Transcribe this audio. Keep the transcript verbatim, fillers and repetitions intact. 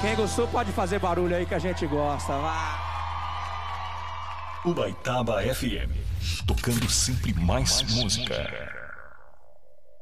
Quem gostou pode fazer barulho aí que a gente gosta. Vai. Ubaitaba F M, tocando sempre mais música.